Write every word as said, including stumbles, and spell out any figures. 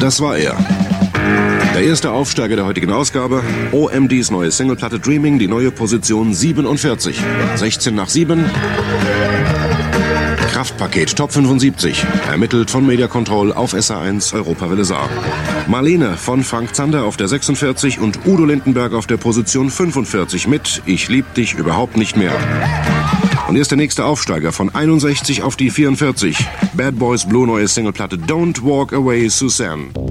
Das war er. Der erste Aufsteiger der heutigen Ausgabe, O M Ds neue Singleplatte Dreaming, die neue Position siebenundvierzig. sechzehn nach sieben. Kraftpaket Top fünfundsiebzig, ermittelt von Media Control auf S R eins Europawelle Saar. Marlene von Frank Zander auf der sechsundvierzig und Udo Lindenberg auf der Position fünfundvierzig mit Ich lieb dich überhaupt nicht mehr. Und hier ist der nächste Aufsteiger von einundsechzig auf die vierundvierzig. Bad Boys Blue neue Singleplatte Don't Walk Away Suzanne.